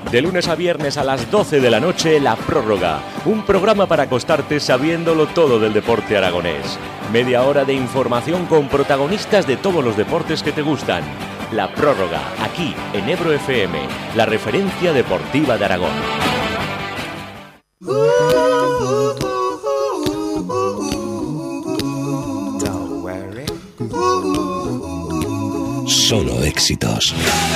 De lunes a viernes a las 12 de la noche, La Prórroga. Un programa para acostarte sabiéndolo todo del deporte aragonés. Media hora de información con protagonistas de todos los deportes que te gustan. La Prórroga, aquí en Ebro FM, la referencia deportiva de Aragón. Solo éxitos.